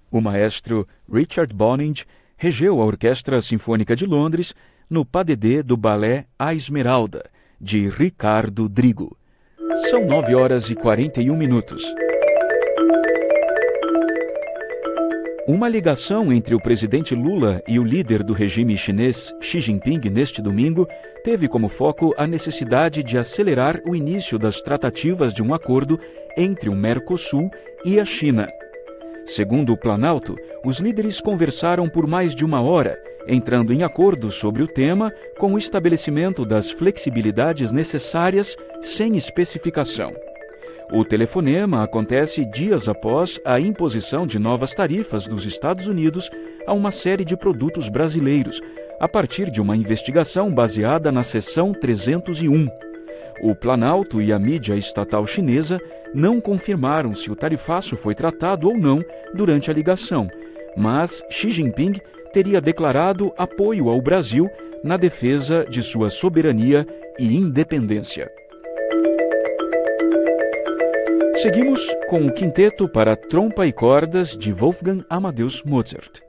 O maestro Richard Boninge regeu a Orquestra Sinfônica de Londres no pas de deux do ballet A Esmeralda, de Ricardo Drigo. São 9h41. Uma ligação entre o presidente Lula e o líder do regime chinês Xi Jinping neste domingo teve como foco a necessidade de acelerar o início das tratativas de um acordo entre o Mercosul e a China. Segundo o Planalto, os líderes conversaram por mais de uma hora, entrando em acordo sobre o tema com o estabelecimento das flexibilidades necessárias sem especificação. O telefonema acontece dias após a imposição de novas tarifas dos Estados Unidos a uma série de produtos brasileiros, a partir de uma investigação baseada na Seção 301. O Planalto e a mídia estatal chinesa não confirmaram se o tarifaço foi tratado ou não durante a ligação, mas Xi Jinping teria declarado apoio ao Brasil na defesa de sua soberania e independência. Seguimos com o quinteto para trompa e cordas de Wolfgang Amadeus Mozart.